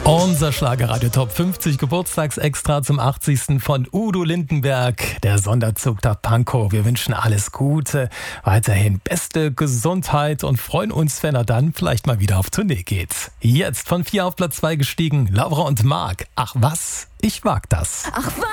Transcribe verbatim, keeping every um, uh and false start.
Unser Schlagerradio Top fünfzig Geburtstagsextra zum achtzigsten von Udo Lindenberg, der Sonderzug der Pankow. Wir wünschen alles Gute, weiterhin beste Gesundheit und freuen uns, wenn er dann vielleicht mal wieder auf Tournee geht. Jetzt von vier auf Platz zwei gestiegen, Laura und Marc. Ach was, ich wag das. Ach was.